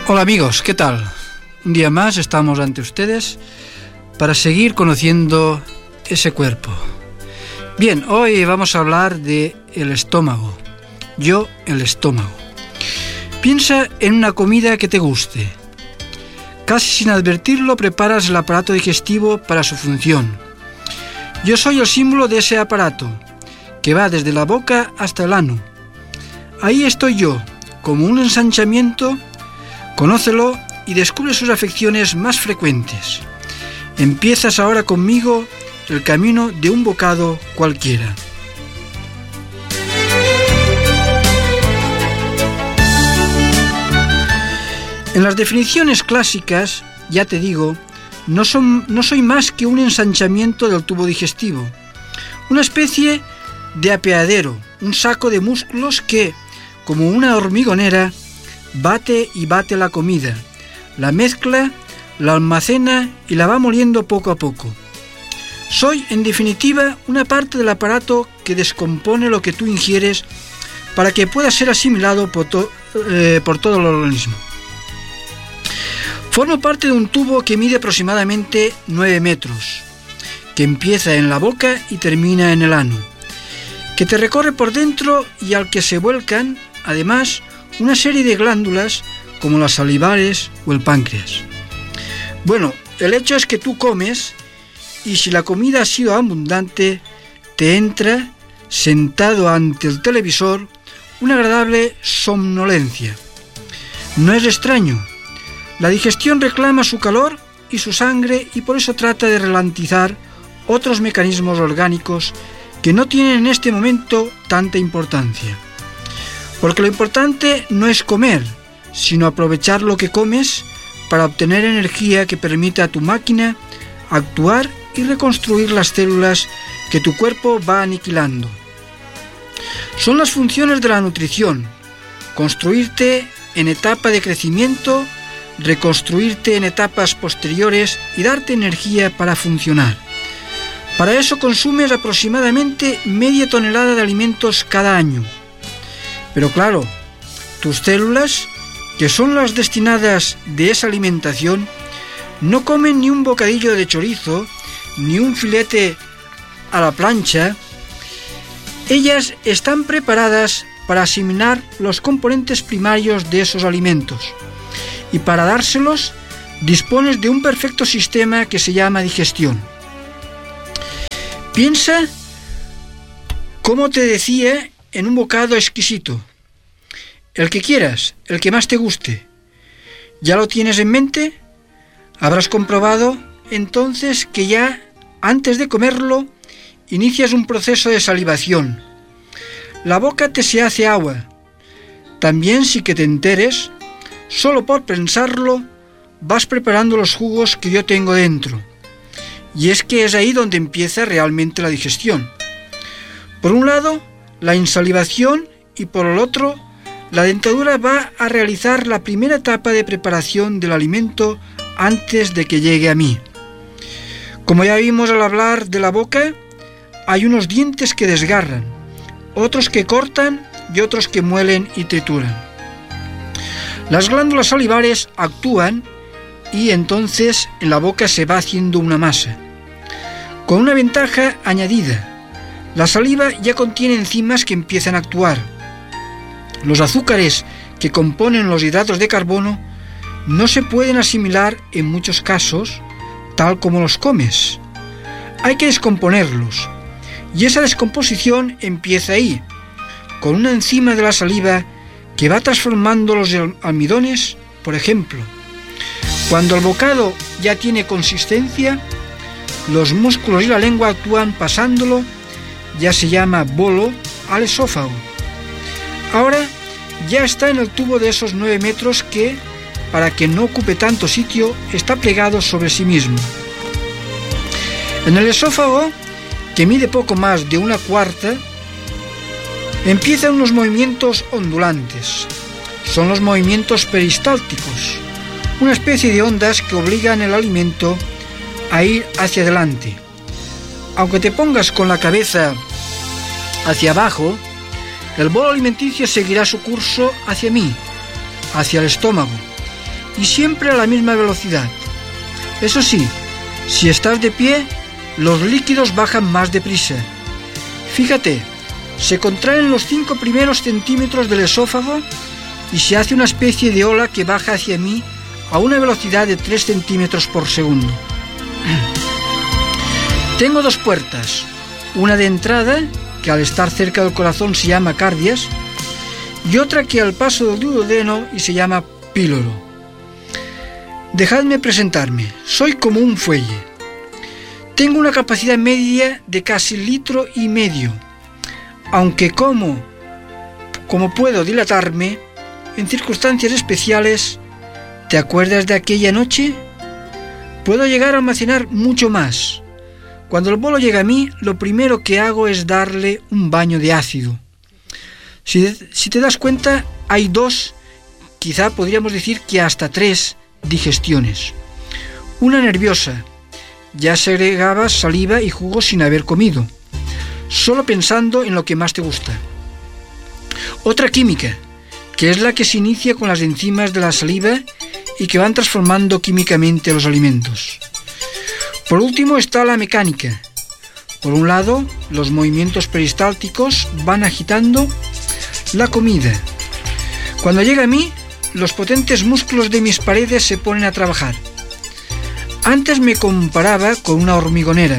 Hola amigos, ¿qué tal? Un día más estamos ante ustedes para seguir conociendo ese cuerpo. Bien, hoy vamos a hablar de el estómago. El estómago. Piensa en una comida que te guste. Casi sin advertirlo preparas el aparato digestivo para su función. Yo soy el símbolo de ese aparato, que va desde la boca hasta el ano. Ahí estoy yo, como un ensanchamiento. Conócelo y descubre sus afecciones más frecuentes. Empiezas ahora conmigo el camino de un bocado cualquiera. En las definiciones clásicas, ya te digo, no soy más que un ensanchamiento del tubo digestivo, una especie de apeadero, un saco de músculos que, como una hormigonera, bate y bate la comida, la mezcla, la almacena y la va moliendo poco a poco. Soy, en definitiva, una parte del aparato que descompone lo que tú ingieres para que pueda ser asimilado por todo el organismo. Formo parte de un tubo que mide aproximadamente 9 metros, que empieza en la boca y termina en el ano, que te recorre por dentro y al que se vuelcan, además, una serie de glándulas como las salivares o el páncreas. Bueno, el hecho es que tú comes y si la comida ha sido abundante, te entra, sentado ante el televisor, una agradable somnolencia. No es extraño. La digestión reclama su calor y su sangre y por eso trata de ralentizar otros mecanismos orgánicos que no tienen en este momento tanta importancia. Porque lo importante no es comer, sino aprovechar lo que comes para obtener energía que permita a tu máquina actuar y reconstruir las células que tu cuerpo va aniquilando. Son las funciones de la nutrición: construirte en etapa de crecimiento, reconstruirte en etapas posteriores y darte energía para funcionar. Para eso consumes aproximadamente media tonelada de alimentos cada año. Pero claro, tus células, que son las destinadas de esa alimentación, no comen ni un bocadillo de chorizo, ni un filete a la plancha. Ellas están preparadas para asimilar los componentes primarios de esos alimentos. Y para dárselos, dispones de un perfecto sistema que se llama digestión. Piensa, como te decía, en un bocado exquisito. El que quieras, el que más te guste. ¿Ya lo tienes en mente? Habrás comprobado entonces que ya antes de comerlo inicias un proceso de salivación. La boca te se hace agua. También, sin que te enteres, solo por pensarlo, vas preparando los jugos que yo tengo dentro. Y es que es ahí donde empieza realmente la digestión. Por un lado, la insalivación y por el otro, la dentadura va a realizar la primera etapa de preparación del alimento antes de que llegue a mí. Como ya vimos al hablar de la boca, hay unos dientes que desgarran, otros que cortan y otros que muelen y trituran. Las glándulas salivares actúan y entonces en la boca se va haciendo una masa. Con una ventaja añadida: la saliva ya contiene enzimas que empiezan a actuar. Los azúcares que componen los hidratos de carbono no se pueden asimilar en muchos casos tal como los comes. Hay que descomponerlos y esa descomposición empieza ahí, con una enzima de la saliva que va transformando los almidones, por ejemplo. Cuando el bocado ya tiene consistencia, los músculos y la lengua actúan pasándolo, ya se llama bolo, al esófago. Ahora ya está en el tubo de esos 9 metros que, para que no ocupe tanto sitio, está plegado sobre sí mismo. En el esófago, que mide poco más de 1/4, empiezan unos movimientos ondulantes. Son los movimientos peristálticos, una especie de ondas que obligan el alimento a ir hacia adelante. Aunque te pongas con la cabeza hacia abajo, el bolo alimenticio seguirá su curso hacia mí, hacia el estómago, y siempre a la misma velocidad. Eso sí, si estás de pie, los líquidos bajan más deprisa. Fíjate, se contraen los 5 primeros centímetros del esófago y se hace una especie de ola que baja hacia mí a una velocidad de 3 centímetros por segundo. Tengo 2 puertas, una de entrada, que al estar cerca del corazón se llama cardias, y otra que al paso del duodeno y se llama píloro. Dejadme presentarme, soy como un fuelle. Tengo una capacidad media de casi 1,5 litros, aunque como puedo dilatarme, en circunstancias especiales, ¿te acuerdas de aquella noche? Puedo llegar a almacenar mucho más. Cuando el bolo llega a mí, lo primero que hago es darle un baño de ácido. Si te das cuenta, hay 2, quizá podríamos decir que hasta 3 digestiones. Una nerviosa, ya segregabas saliva y jugo sin haber comido, solo pensando en lo que más te gusta. Otra química, que es la que se inicia con las enzimas de la saliva y que van transformando químicamente los alimentos. Por último está la mecánica. Por un lado, los movimientos peristálticos van agitando la comida. Cuando llega a mí, los potentes músculos de mis paredes se ponen a trabajar. Antes me comparaba con una hormigonera.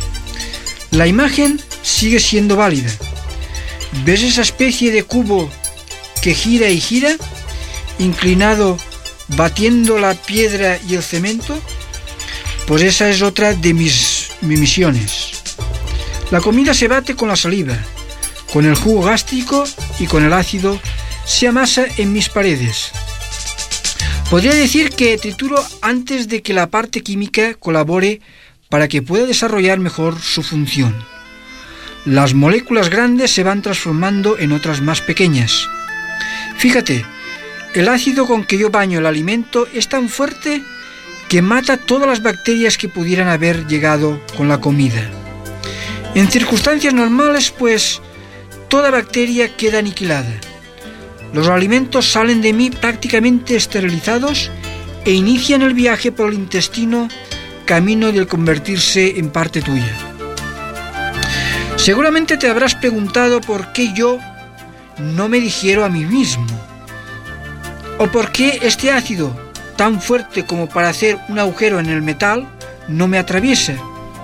La imagen sigue siendo válida. ¿Ves esa especie de cubo que gira y gira, inclinado, batiendo la piedra y el cemento? Pues esa es otra de mis misiones. La comida se bate con la saliva, con el jugo gástrico y con el ácido se amasa en mis paredes. Podría decir que trituro antes de que la parte química colabore para que pueda desarrollar mejor su función. Las moléculas grandes se van transformando en otras más pequeñas. Fíjate, el ácido con que yo baño el alimento es tan fuerte que mata todas las bacterias que pudieran haber llegado con la comida. En circunstancias normales, pues, toda bacteria queda aniquilada. Los alimentos salen de mí prácticamente esterilizados e inician el viaje por el intestino, camino de convertirse en parte tuya. Seguramente te habrás preguntado por qué yo no me digiero a mí mismo, o por qué este ácido, tan fuerte como para hacer un agujero en el metal, no me atraviesa.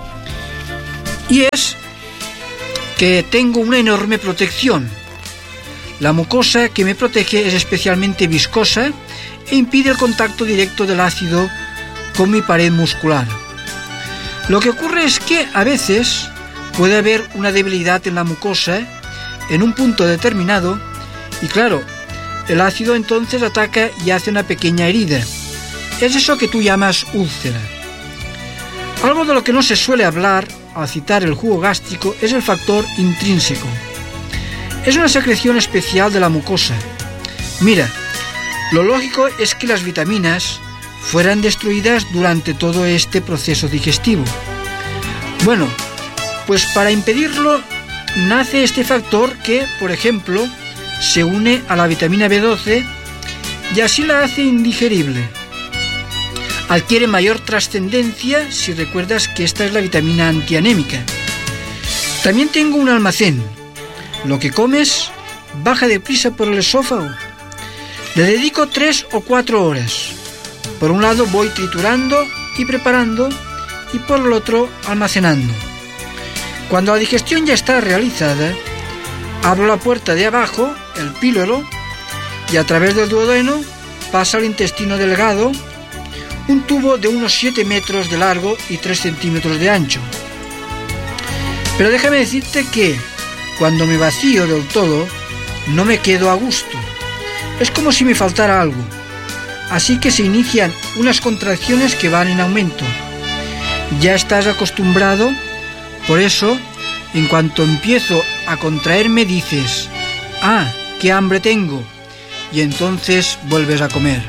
Y es que tengo una enorme protección. La mucosa que me protege es especialmente viscosa e impide el contacto directo del ácido con mi pared muscular. Lo que ocurre es que a veces puede haber una debilidad en la mucosa en un punto determinado y claro, el ácido entonces ataca y hace una pequeña herida. Es eso que tú llamas úlcera. Algo de lo que no se suele hablar al citar el jugo gástrico es el factor intrínseco. Es una secreción especial de la mucosa. Mira, lo lógico es que las vitaminas fueran destruidas durante todo este proceso digestivo. Bueno, pues para impedirlo nace este factor que, por ejemplo, se une a la vitamina B12 y así la hace indigerible. Adquiere mayor trascendencia si recuerdas que esta es la vitamina antianémica. También tengo un almacén. Lo que comes baja deprisa por el esófago. Le dedico 3 o 4 horas. Por un lado voy triturando y preparando y por el otro almacenando. Cuando la digestión ya está realizada, abro la puerta de abajo, el píloro, y a través del duodeno pasa al intestino delgado, un tubo de unos 7 metros de largo y 3 centímetros de ancho. Pero déjame decirte que cuando me vacío del todo, no me quedo a gusto. Es como si me faltara algo. Así que se inician unas contracciones que van en aumento. Ya estás acostumbrado, por eso, en cuanto empiezo a contraerme dices, ¡ah, qué hambre tengo! Y entonces vuelves a comer.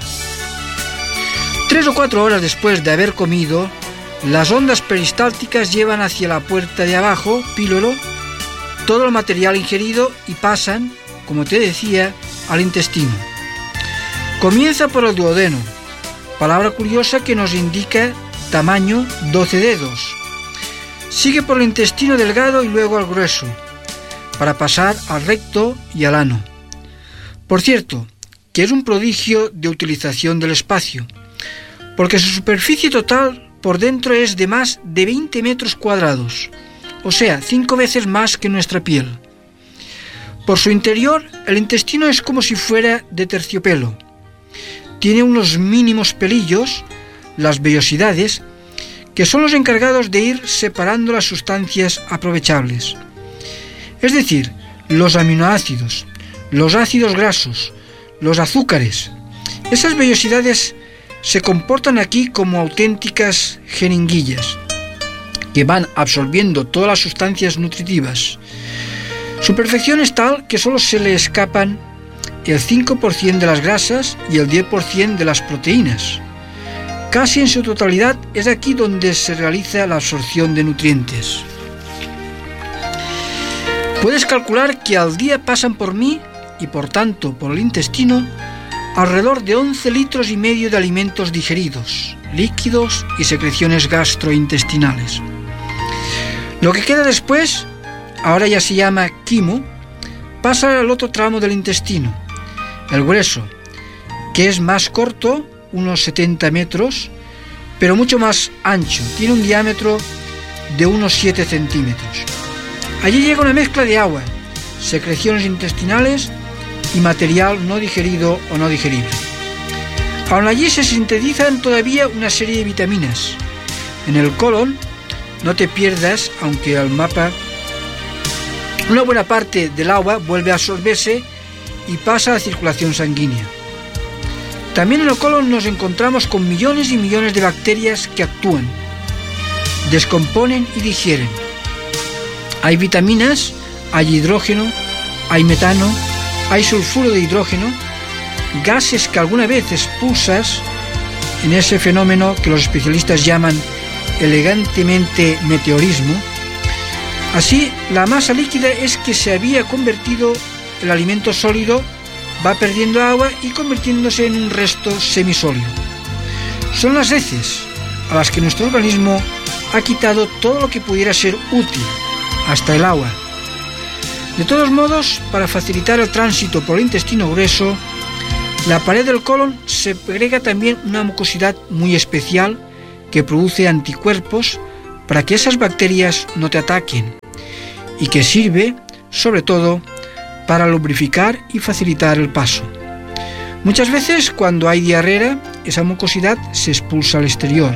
3 o 4 horas después de haber comido, las ondas peristálticas llevan hacia la puerta de abajo, píloro, todo el material ingerido y pasan, como te decía, al intestino. Comienza por el duodeno, palabra curiosa que nos indica tamaño 12 dedos. Sigue por el intestino delgado y luego al grueso, para pasar al recto y al ano. Por cierto, que es un prodigio de utilización del espacio, porque su superficie total por dentro es de más de 20 metros cuadrados, o sea, 5 veces más que nuestra piel. Por su interior, el intestino es como si fuera de terciopelo. Tiene unos mínimos pelillos, las vellosidades, que son los encargados de ir separando las sustancias aprovechables. Es decir, los aminoácidos, los ácidos grasos, los azúcares. Esas vellosidades se comportan aquí como auténticas jeringuillas, que van absorbiendo todas las sustancias nutritivas. Su perfección es tal que solo se le escapan el 5% de las grasas y el 10% de las proteínas. Casi en su totalidad es aquí donde se realiza la absorción de nutrientes. Puedes calcular que al día pasan por mí, y por tanto por el intestino, alrededor de 11 litros y medio de alimentos digeridos, líquidos y secreciones gastrointestinales. Lo que queda después, ahora ya se llama quimo, pasa al otro tramo del intestino, el grueso, que es más corto, unos 70 metros, pero mucho más ancho, tiene un diámetro de unos 7 centímetros. Allí llega una mezcla de agua, secreciones intestinales y material no digerido o no digerible. Aún allí se sintetizan todavía una serie de vitaminas. En el colon, no te pierdas, aunque al mapa, una buena parte del agua vuelve a absorberse y pasa a la circulación sanguínea. También en el colon nos encontramos con millones y millones de bacterias que actúan, descomponen y digieren. Hay vitaminas, hay hidrógeno, hay metano, hay sulfuro de hidrógeno, gases que alguna vez expulsas en ese fenómeno que los especialistas llaman elegantemente meteorismo. Así, la masa líquida es que se había convertido el alimento sólido, va perdiendo agua y convirtiéndose en un resto semisólido. Son las heces a las que nuestro organismo ha quitado todo lo que pudiera ser útil, hasta el agua. De todos modos, para facilitar el tránsito por el intestino grueso, la pared del colon segrega también una mucosidad muy especial que produce anticuerpos para que esas bacterias no te ataquen y que sirve, sobre todo, para lubrificar y facilitar el paso. Muchas veces, cuando hay diarrea, esa mucosidad se expulsa al exterior.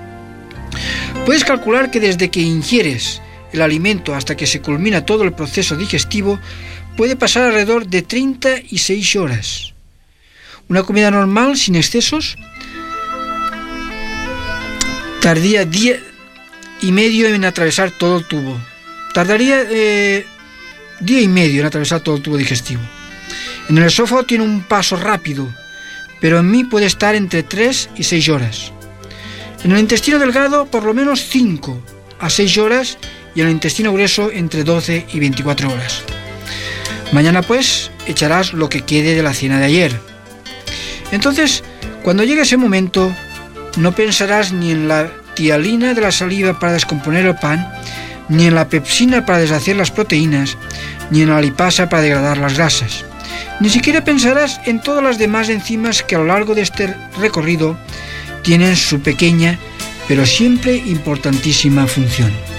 Puedes calcular que desde que ingieres el alimento hasta que se culmina todo el proceso digestivo puede pasar alrededor de 36 horas. Una comida normal, sin excesos, tardaría día y medio en atravesar todo el tubo. Tardaría día y medio en atravesar todo el tubo digestivo. En el esófago tiene un paso rápido, pero en mí puede estar entre 3 y 6 horas. En el intestino delgado, por lo menos 5 a 6 horas, y en el intestino grueso entre 12 y 24 horas. Mañana, pues, echarás lo que quede de la cena de ayer. Entonces, cuando llegue ese momento, no pensarás ni en la tialina de la saliva para descomponer el pan, ni en la pepsina para deshacer las proteínas, ni en la lipasa para degradar las grasas. Ni siquiera pensarás en todas las demás enzimas que a lo largo de este recorrido tienen su pequeña, pero siempre importantísima función.